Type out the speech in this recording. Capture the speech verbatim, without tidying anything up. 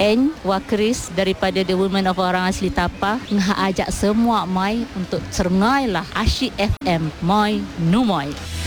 N Wakris daripada The Women of Orang Asli Tapa ngah ajak semua mai untuk serengai lah Asyik F M Moi Numoy.